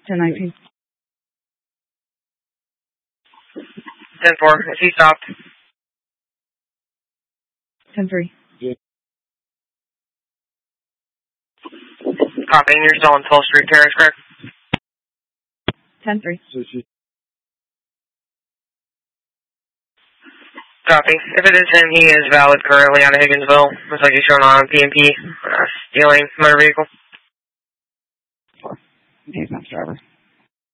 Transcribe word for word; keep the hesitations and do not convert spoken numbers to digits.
ten nineteen. ten four. Is he stopped? ten three. Copy, and you're still on twelfth Street Terrace, correct? ten three. Copy. If it is him, he is valid currently out of Higginsville. Looks like he's showing on P M P, uh, stealing motor vehicle. He's not driver.